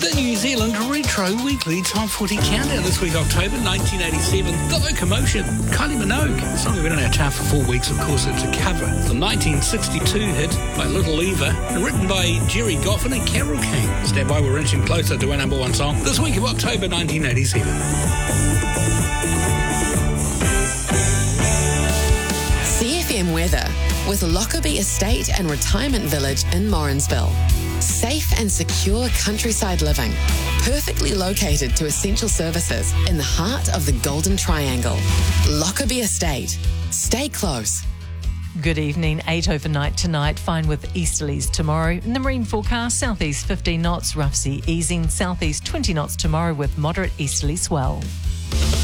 The New Zealand Retro Weekly Top 40 Countdown this week, October 1987. The Locomotion, Kylie Minogue. The song has been on our chart for 4 weeks. Of course, it's a cover. The 1962 hit by Little Eva, and written by Jerry Goffin and Carole King. Stand by, we're inching closer to our number one song this week of October 1987. CFM weather with Lockerbie Estate and Retirement Village in Morrinsville. Safe and secure countryside living, perfectly located to essential services in the heart of the Golden Triangle. Lockerbie Estate. Stay close. Good evening. 8 overnight tonight, fine with easterlies tomorrow. In the marine forecast, southeast 15 knots, rough sea easing, southeast 20 knots tomorrow with moderate easterly swell.